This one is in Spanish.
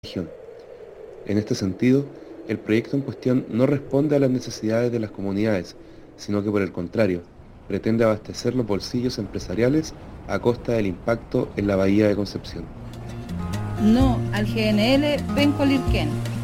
región. En este sentido, el proyecto en cuestión no responde a las necesidades de las comunidades, sino que por el contrario, pretende abastecer los bolsillos empresariales a costa del impacto en la bahía de Concepción. No al GNL Penco Lirquén.